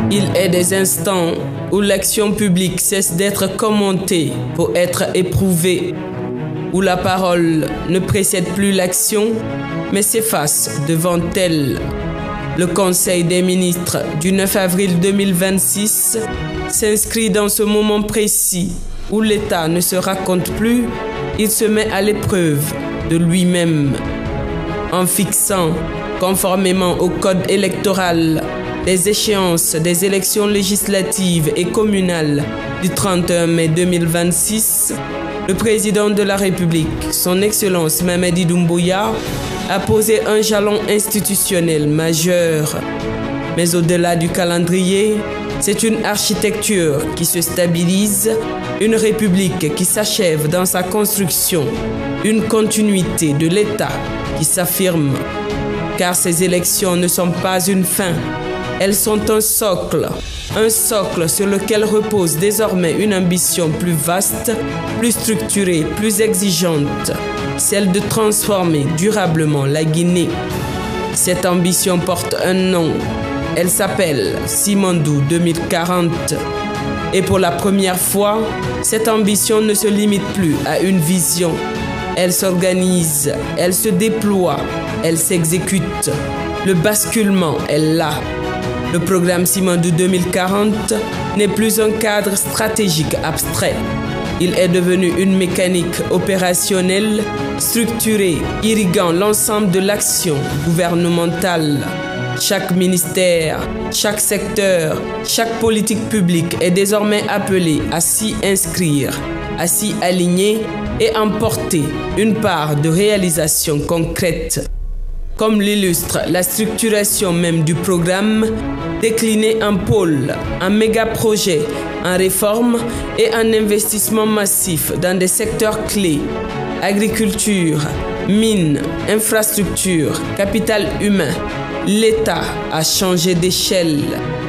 Il est des instants où l'action publique cesse d'être commentée pour être éprouvée, où la parole ne précède plus l'action, mais s'efface devant elle. Le Conseil des ministres du 9 avril 2026 s'inscrit dans ce moment précis où l'État ne se raconte plus, il se met à l'épreuve de lui-même. En fixant, conformément au code électoral, les échéances des élections législatives et communales du 31 mai 2026, le président de la République, son Excellence Mamadi Doumbouya, a posé un jalon institutionnel majeur. Mais au-delà du calendrier, c'est une architecture qui se stabilise, une république qui s'achève dans sa construction, une continuité de l'État qui s'affirme. Car ces élections ne sont pas une fin, elles sont un socle sur lequel repose désormais une ambition plus vaste, plus structurée, plus exigeante, celle de transformer durablement la Guinée. Cette ambition porte un nom, elle s'appelle Simandou 2040. Et pour la première fois, cette ambition ne se limite plus à une vision. Elle s'organise, elle se déploie, elle s'exécute. Le basculement est là. Le programme Simandou 2040 n'est plus un cadre stratégique abstrait. Il est devenu une mécanique opérationnelle, structurée, irriguant l'ensemble de l'action gouvernementale. Chaque ministère, chaque secteur, chaque politique publique est désormais appelé à s'y inscrire, à s'y aligner et emporter une part de réalisation concrète. Comme l'illustre la structuration même du programme, décliné en pôles, en méga-projets, en réformes et en investissements massifs dans des secteurs clés, agriculture, mines, infrastructures, capital humain, l'État a changé d'échelle.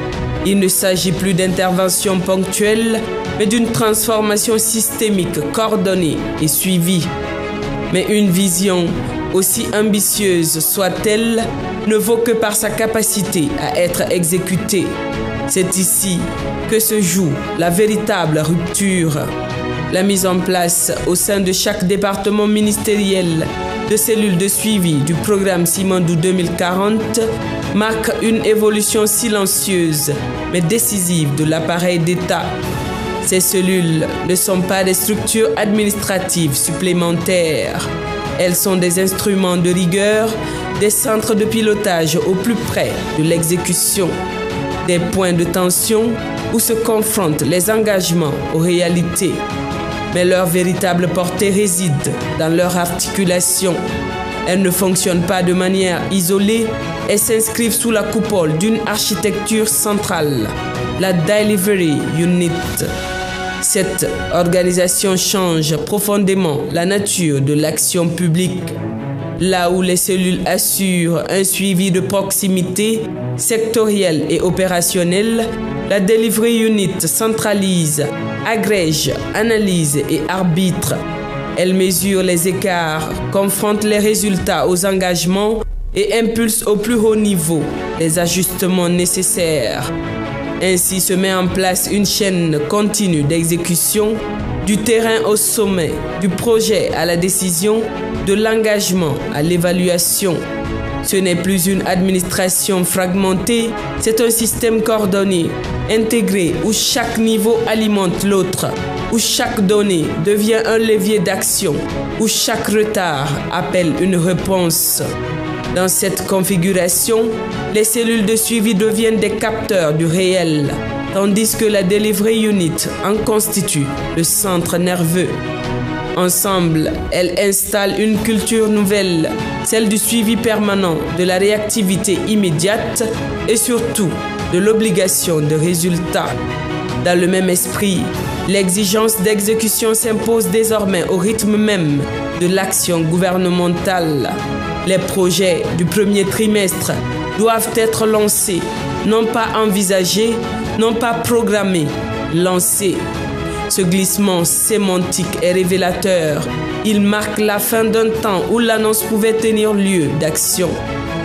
Il ne s'agit plus d'interventions ponctuelles, mais d'une transformation systémique, coordonnée et suivie. Mais une vision, aussi ambitieuse soit-elle, ne vaut que par sa capacité à être exécutée. C'est ici que se joue la véritable rupture. La mise en place au sein de chaque département ministériel de cellules de suivi du programme Simandou 2040 marque une évolution silencieuse mais décisive de l'appareil d'État. Ces cellules ne sont pas des structures administratives supplémentaires. Elles sont des instruments de rigueur, des centres de pilotage au plus près de l'exécution, des points de tension où se confrontent les engagements aux réalités. Mais leur véritable portée réside dans leur articulation. Elles ne fonctionnent pas de manière isolée et s'inscrivent sous la coupole d'une architecture centrale, la Delivery Unit. Cette organisation change profondément la nature de l'action publique. Là où les cellules assurent un suivi de proximité, sectoriel et opérationnel, la Delivery Unit centralise, agrège, analyse et arbitre. Elle mesure les écarts, confronte les résultats aux engagements et impulse au plus haut niveau les ajustements nécessaires. Ainsi se met en place une chaîne continue d'exécution, du terrain au sommet, du projet à la décision, de l'engagement à l'évaluation. Ce n'est plus une administration fragmentée, c'est un système coordonné, intégré, où chaque niveau alimente l'autre, où chaque donnée devient un levier d'action, où chaque retard appelle une réponse. Dans cette configuration, les cellules de suivi deviennent des capteurs du réel, tandis que la Delivery Unit en constitue le centre nerveux. Ensemble, elles installent une culture nouvelle, celle du suivi permanent, de la réactivité immédiate et surtout de l'obligation de résultat. Dans le même esprit, l'exigence d'exécution s'impose désormais au rythme même de l'action gouvernementale. Les projets du premier trimestre doivent être lancés, non pas envisagés, non pas programmés, lancés. Ce glissement sémantique est révélateur. Il marque la fin d'un temps où l'annonce pouvait tenir lieu d'action.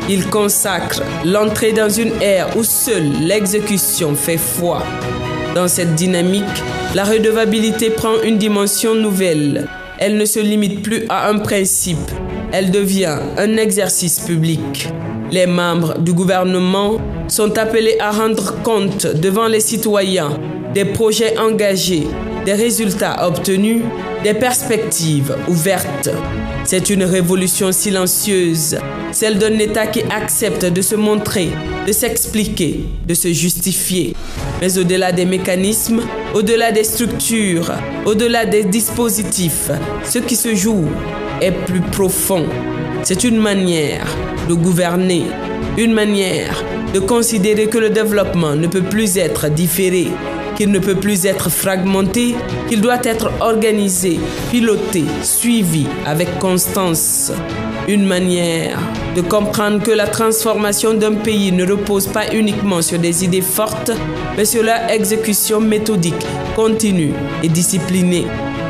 Il consacre l'entrée dans une ère où seule l'exécution fait foi. Dans cette dynamique, la redevabilité prend une dimension nouvelle. Elle ne se limite plus à un principe, elle devient un exercice public. Les membres du gouvernement sont appelés à rendre compte devant les citoyens des projets engagés, des résultats obtenus, des perspectives ouvertes. C'est une révolution silencieuse, celle d'un État qui accepte de se montrer, de s'expliquer, de se justifier. Mais au-delà des mécanismes, au-delà des structures, au-delà des dispositifs, ce qui se joue est plus profond. C'est une manière de gouverner, une manière de considérer que le développement ne peut plus être différé, qu'il ne peut plus être fragmenté, qu'il doit être organisé, piloté, suivi avec constance. Une manière de comprendre que la transformation d'un pays ne repose pas uniquement sur des idées fortes, mais sur leur exécution méthodique, continue et disciplinée.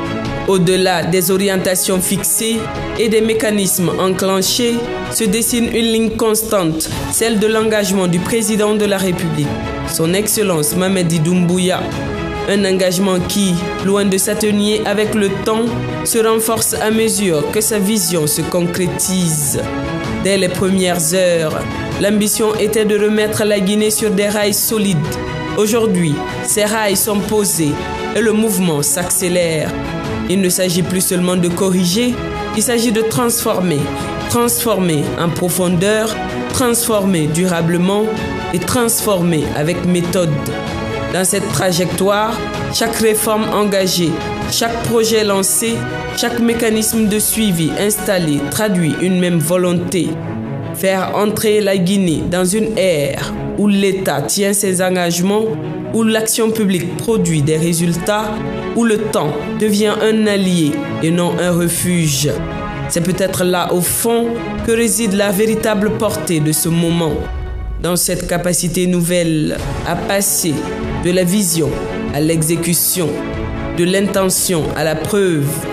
Au-delà des orientations fixées et des mécanismes enclenchés, se dessine une ligne constante, celle de l'engagement du président de la République, son Excellence Mamadi Doumbouya. Un engagement qui, loin de s'atténuer avec le temps, se renforce à mesure que sa vision se concrétise. Dès les premières heures, l'ambition était de remettre la Guinée sur des rails solides. Aujourd'hui, ces rails sont posés et le mouvement s'accélère. Il ne s'agit plus seulement de corriger, il s'agit de transformer. Transformer en profondeur, transformer durablement et transformer avec méthode. Dans cette trajectoire, chaque réforme engagée, chaque projet lancé, chaque mécanisme de suivi installé traduit une même volonté. Faire entrer la Guinée dans une ère où l'État tient ses engagements, où l'action publique produit des résultats, où le temps devient un allié et non un refuge. C'est peut-être là, au fond, que réside la véritable portée de ce moment. Dans cette capacité nouvelle à passer de la vision à l'exécution, de l'intention à la preuve,